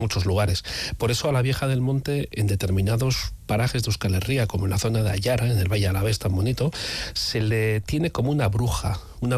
muchos lugares. Por eso a la Vieja del Monte, en determinados parajes de Euskal Herria, como en la zona de Ayara, en el Valle Alavés tan bonito, se le tiene como una bruja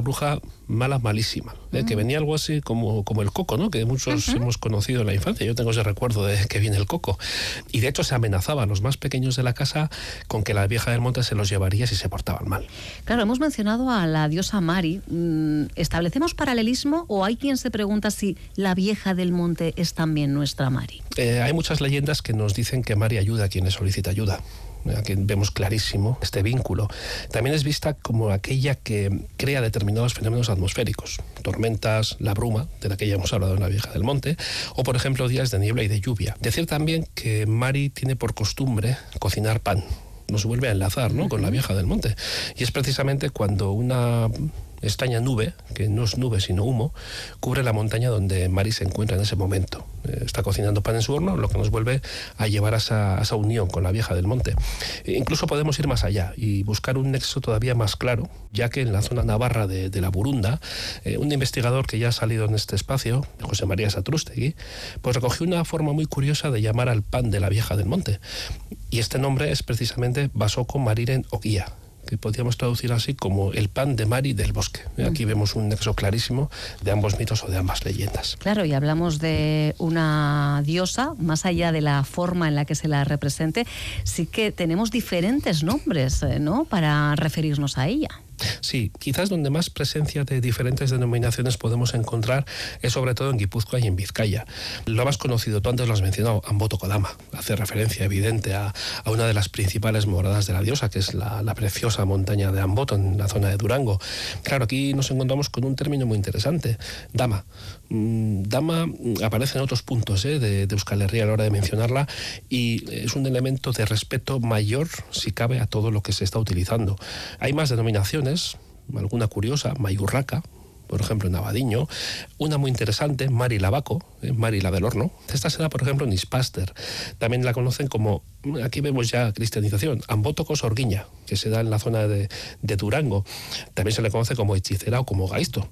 mala, malísima, que venía algo así como el coco, ¿no? Que muchos hemos conocido en la infancia. Yo tengo ese recuerdo de que viene el coco. Y de hecho se amenazaba a los más pequeños de la casa con que la Vieja del Monte se los llevaría si se portaban mal. Claro, hemos mencionado a la diosa Mari. ¿Establecemos paralelismo o hay quien se pregunta si la Vieja del Monte es también nuestra Mari? Hay muchas leyendas que nos dicen que Mari ayuda a quien le solicita ayuda. Aquí vemos clarísimo este vínculo. También es vista como aquella que crea determinados fenómenos atmosféricos, tormentas, la bruma, de la que ya hemos hablado en la Vieja del Monte, o por ejemplo días de niebla y de lluvia. Decir también que Mari tiene por costumbre cocinar pan. Nos vuelve a enlazar, ¿no?, con la Vieja del Monte. Y es precisamente cuando una extraña nube, que no es nube sino humo, cubre la montaña donde Mari se encuentra en ese momento. Está cocinando pan en su horno, lo que nos vuelve a llevar a esa unión con la Vieja del Monte. Incluso podemos ir más allá y buscar un nexo todavía más claro, ya que en la zona navarra de la Burunda, un investigador que ya ha salido en este espacio, José María Satrústegui, pues recogió una forma muy curiosa de llamar al pan de la Vieja del Monte. Y este nombre es precisamente Basoko Mariren Ogia, que podríamos traducir así como el pan de Mari del bosque. Aquí vemos un nexo clarísimo de ambos mitos o de ambas leyendas. Claro, y hablamos de una diosa, más allá de la forma en la que se la represente, sí que tenemos diferentes nombres, ¿no?, para referirnos a ella. Sí, quizás donde más presencia de diferentes denominaciones podemos encontrar es sobre todo en Guipúzcoa y en Vizcaya. Lo más conocido, tú antes lo has mencionado, Amboto Kodama, hace referencia evidente a una de las principales moradas de la diosa, que es la preciosa montaña de Amboto, en la zona de Durango. Claro, aquí nos encontramos con un término muy interesante, Dama. Dama aparece en otros puntos de Euskal Herria a la hora de mencionarla, y es un elemento de respeto mayor, si cabe, a todo lo que se está utilizando. Hay más denominaciones, alguna curiosa, Mayurraca, por ejemplo, en Abadiño, una muy interesante, Mari Lavaco, Mari la del horno. Esta se da, por ejemplo, en Ispaster. También la conocen como, aquí vemos ya cristianización, Ambótoco Sorguiña, que se da en la zona de Durango. También se le conoce como hechicera o como gaisto.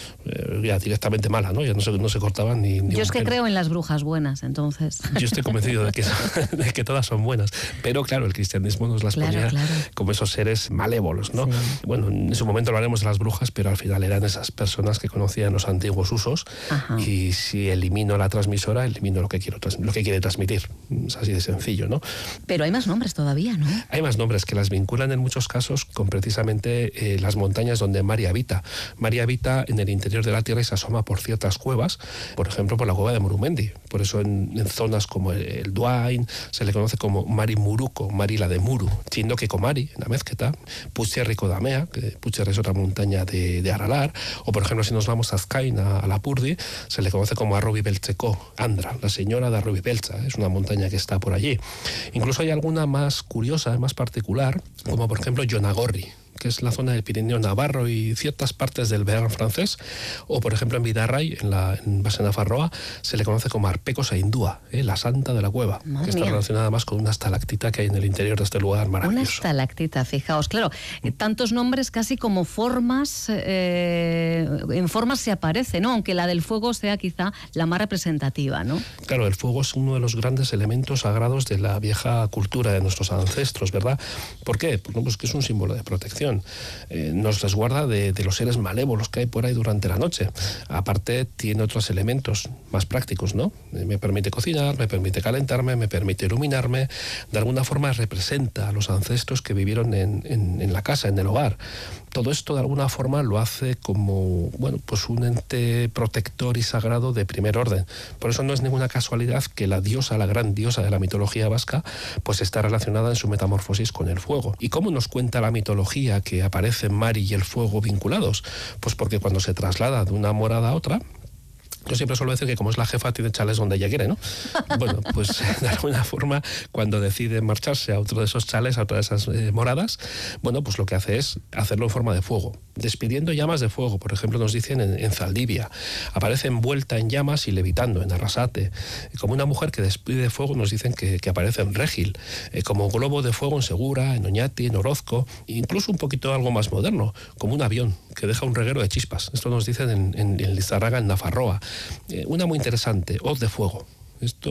Ya directamente mala, ¿no? Ya no se cortaban ni Yo es que creo en las brujas buenas, entonces. Yo estoy convencido de que todas son buenas. Pero claro, el cristianismo nos las ponía como esos seres malévolos, ¿no? Sí. Bueno, en su momento hablaremos de las brujas, pero al final eran esas personas que conocían los antiguos usos. Ajá. Y si elimino la transmisora, elimino lo que quiere transmitir. Es así de sencillo, ¿no? Pero hay más nombres todavía, ¿no? Hay más nombres que las vinculan en muchos casos con precisamente las montañas donde Mari habita. Mari habita en el interior de la tierra y se asoma por ciertas cuevas, por ejemplo por la cueva de Murumendi. Por eso en zonas como el Duain se le conoce como Mari Muruko, Mari la de Muru, Chindoki Mari, en la Mezqueta, Pucherri Kodamea, que Pucherri es otra montaña de Aralar, o por ejemplo si nos vamos a Azkain, a Lapurdi, se le conoce como Arrobi Beltzeko Andra, la señora de Arrobi Beltza, es una montaña que está por allí. Incluso hay alguna más curiosa, más particular, como por ejemplo Yonagorri, que es la zona del Pirineo Navarro y ciertas partes del Bearn francés, o por ejemplo en Bidarray, en Basenafarroa, se le conoce como Arpeco Saindúa, la santa de la cueva, que está relacionada más con una estalactita que hay en el interior de este lugar maravilloso. Una estalactita, fijaos, claro, tantos nombres casi como formas, en formas se aparece, ¿no? Aunque la del fuego sea quizá la más representativa, ¿no? Claro, el fuego es uno de los grandes elementos sagrados de la vieja cultura de nuestros ancestros, ¿verdad? ¿Por qué? Pues que es un símbolo de protección. Nos resguarda de los seres malévolos que hay por ahí durante la noche. Aparte tiene otros elementos más prácticos, ¿no? Me permite cocinar, me permite calentarme, me permite iluminarme. De alguna forma representa a los ancestros que vivieron en la casa, en el hogar. Todo esto de alguna forma lo hace como, bueno, pues un ente protector y sagrado de primer orden. Por eso no es ninguna casualidad que la diosa, la gran diosa de la mitología vasca, pues está relacionada en su metamorfosis con el fuego. ¿Y cómo nos cuenta la mitología que aparecen Mari y el fuego vinculados? Pues porque cuando se traslada de una morada a otra, yo siempre suelo decir que como es la jefa tiene chales donde ella quiere, ¿no? Bueno, pues de alguna forma cuando decide marcharse a otro de esos chales, a otra de esas moradas, bueno, pues lo que hace es hacerlo en forma de fuego, despidiendo llamas de fuego. Por ejemplo, nos dicen en Zaldivia, aparece envuelta en llamas y levitando en Arrasate. Como una mujer que despide fuego, nos dicen que aparece en Regil, como globo de fuego en Segura, en Oñati, en Orozco, incluso un poquito algo más moderno, como un avión que deja un reguero de chispas. Esto nos dicen en Lizarraga, en Nafarroa. Una muy interesante, hoz de fuego. Esto